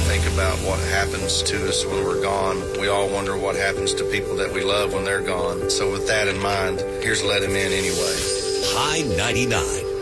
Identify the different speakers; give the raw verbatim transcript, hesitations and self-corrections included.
Speaker 1: think about what happens to us when we're gone. We all wonder what happens to people that we love when they're gone. So with that in mind, here's Let Him In Anyway.
Speaker 2: High ninety-nine.